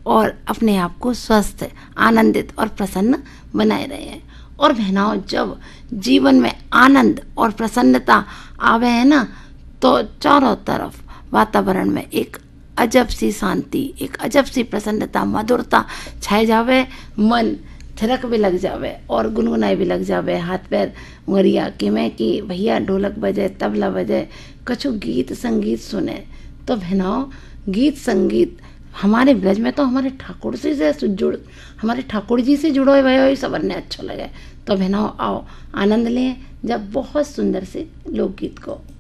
और अपने आप को स्वस्थ, आनंदित और प्रसन्न बनाए रहे। और बहनों, जब जीवन में आनंद और प्रसन्नता आवे है ना, तो चारों तरफ वातावरण में एक अजब सी शांति, एक अजब सी प्रसन्नता, मधुरता छाए जावे। मन थिरक भी लग जावे और गुनगुनाए भी लग जावे, हाथ पैर उंगरिया कि मैं कि भैया ढोलक बजे, तबला बजे, कछु गीत संगीत सुने। तो बहनों, गीत संगीत हमारे ब्रज में तो हमारे ठाकुर जी से हमारे ठाकुर जी से जुड़ो हुए सब ने अच्छा लगे। तो बहनों, आओ आनंद लें जब बहुत सुंदर से लोकगीत को।